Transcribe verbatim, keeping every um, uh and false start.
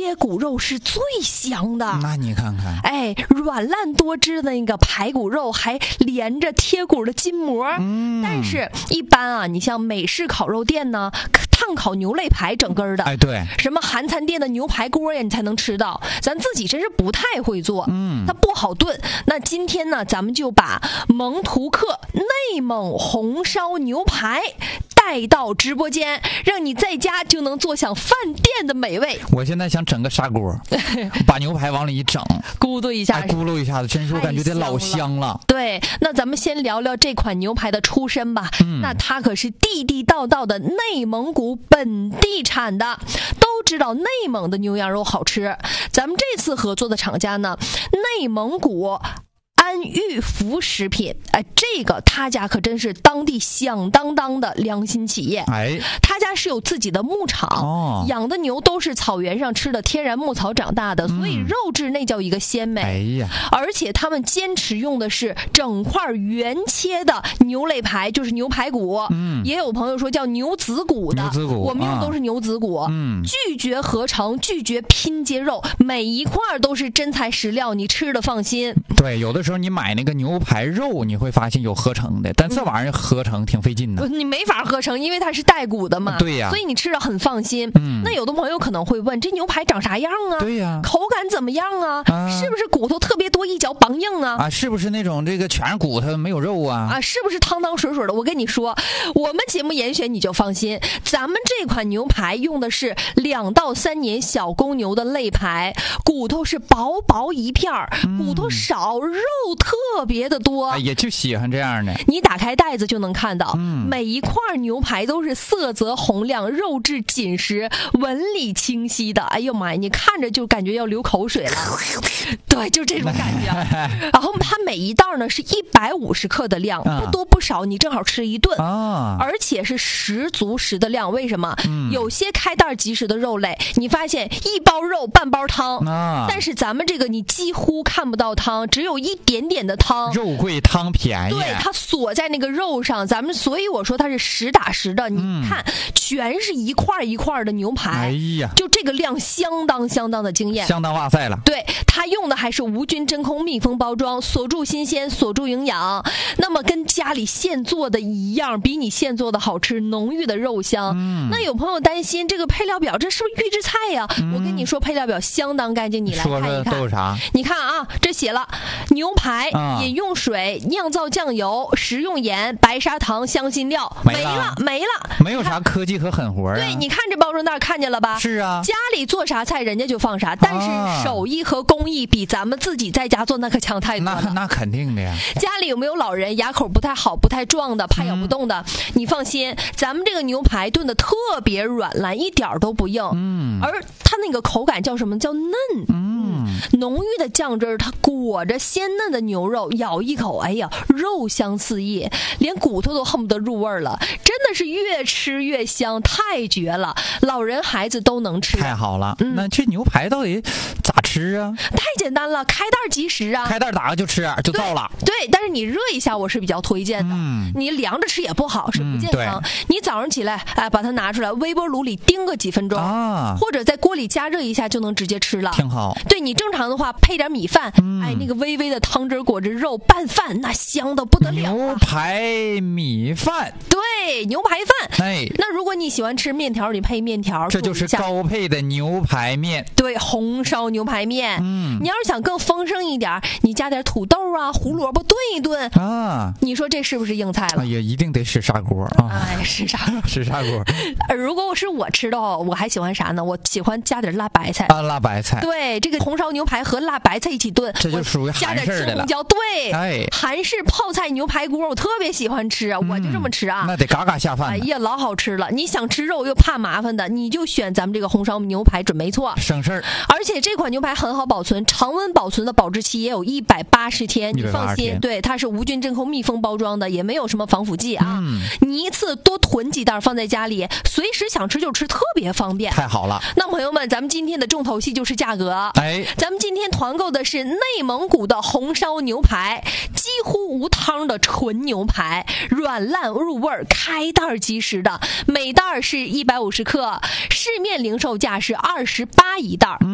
贴骨肉是最香的。 那你看看， 哎，软烂多汁的那个排骨肉还连着贴骨的筋膜。嗯，但是一般啊，你像美式烤肉店呢，炭烤牛肋排整根的， 哎，对， 什么韩餐店的牛排锅呀，你才能吃到。咱自己真是不太会做，嗯，它不好炖。那今天呢，咱们就把蒙图克内蒙红烧牛排带到直播间，让你在家就能坐享饭店的美味。 我现在想整个砂锅，把牛排往里一整， 咕嘟一下， 哎，咕噜一下子，真是我感觉得老香了。 对，那咱们先聊聊这款牛排的出身吧。嗯，那它可是地地道道的内蒙古本地产的，都知道内蒙的牛羊肉好吃。咱们这次合作的厂家呢，内蒙古安裕福食品，哎，这个他家可真是当地响当当的良心企业。 哎， 他家是有自己的牧场，哦，养的牛都是草原上吃的天然牧草长大的，所以肉质那叫一个鲜美。 哎呀， 而且他们坚持用的是整块原切的牛肋排，就是牛排骨。嗯，也有朋友说叫牛子骨的， 牛子骨， 我们用都是牛子骨。嗯，拒绝合成，拒绝拼接肉，每一块都是真材实料，你吃的放心。 对，有的时候你买那个牛排肉，你会发现有合成的，但这玩意儿合成挺费劲的。 你没法合成，因为它是带骨的嘛。 对呀， 所以你吃着很放心。嗯，那有的朋友可能会问，这牛排长啥样啊？ 对呀， 口感怎么样啊？啊，是不是骨头特别多，一嚼梆硬啊？ 啊，是不是那种这个全是骨头没有肉啊？ 啊，是不是汤汤水水的？我跟你说，我们节目严选你就放心，咱们这款牛排用的是两到三年小公牛的肋排，骨头是薄薄一片儿，嗯，骨头少，肉特别的多。 哎，也就喜欢这样的。 你打开袋子就能看到，嗯，每一块牛排都是色泽红亮，肉质紧实，纹理清晰的。哎呦妈呀，你看着就感觉要流口水了。对，就这种感觉。然后它每一袋呢是一百五十克的量，不多不少，你正好吃一顿啊，而且是十足十的量。为什么？嗯，有些开袋即食的肉类，你发现一包肉半包汤啊，但是咱们这个你几乎看不到汤，只有一点点的汤。 肉贵汤便宜。 对，它锁在那个肉上，咱们所以我说它是实打实的。你看，嗯，全是一块一块的牛排。 哎呀， 就这个量相当相当的惊艳， 相当哇塞了。 对，它用的还是无菌真空密封包装，锁住新鲜，锁住营养。那么跟家里现做的一样，比你现做的好吃，浓郁的肉香。嗯，那有朋友担心这个配料表，这是不是预制菜呀？嗯，我跟你说，配料表相当干净，你来看一看。 说说都有啥？ 你看啊，这写了牛排、啊、饮用水、酿造酱油、食用盐、白砂糖、香辛料，没了没了， 没有啥科技和狠活啊。 对，你看这包装袋看见了吧？ 是啊， 家里做啥菜人家就放啥，但是手艺和工艺比咱们自己在家做那可强太多了。 那那肯定的呀。 家里有没有老人牙口不太好、不太壮的、怕咬不动的？嗯、你放心，咱们这个牛排炖的特别软烂，一点都不硬。嗯，而它那个口感叫什么？叫嫩。嗯，浓郁的酱汁它裹着鲜嫩的牛肉，咬一口，哎呀，肉香四溢，连骨头都恨不得入味了，真的是越吃越香，太绝了，老人孩子都能吃。 太好了。嗯，那这牛排到底咋吃啊？ 太简单了，开袋即食啊， 开袋打开就吃就到了。 对，对，但是你热一下我是比较推荐的。嗯，你凉着吃也不好，是不健康。嗯、你早上起来，哎，把它拿出来，微波炉里叮个几分钟啊，或者在锅里加热一下就能直接吃了， 挺好。 对，你正常的话配点米饭，嗯、哎，那个微微的汤汁裹着肉拌饭，那香的不得了、啊。 牛排米饭， 对，牛排饭。 哎， 那如果你喜欢吃面条，你配面条， 这就是高配的牛排面。 对，红烧牛排面。嗯，你要是想更丰盛一点，你加点土豆啊、胡萝卜炖一炖啊，你说这是不是硬菜了？ 也一定得使砂锅啊！ 哎，使砂锅， 使砂锅。 如果我是我吃的话，我还喜欢啥呢？我喜欢加点辣白菜啊，辣白菜。 对，这个红烧牛排和辣白菜一起炖， 这就属于韩式的了。 对，哎，韩式泡菜牛排锅，我特别喜欢吃啊，我就这么吃啊， 那得嘎嘎下饭。 哎呀，老好吃了！你想吃肉又怕麻烦的，你就选咱们这个红烧牛排，准没错， 省事儿。 而且这款牛排很好保存，常温保存的保质期也有一百八十天，你放心。对，它是无菌真空密封包装的，也没有什么防腐剂啊。嗯，你一次多囤几袋放在家里，随时想吃就吃，特别方便。 太好了！ 那朋友们，咱们今天的重头戏就是价格。哎，咱们今天团购的是内蒙古的红烧牛排，几乎无汤的纯牛排，软烂入味儿，开袋即食的，每袋是一百五十克，市面零售价是二十八一袋。